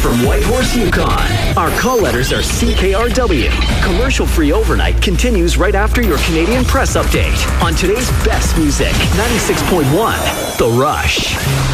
from Whitehorse, Yukon. Our call letters are CKRW. Commercial-free overnight continues right after your Canadian Press update on today's best music, 96.1 The Rush.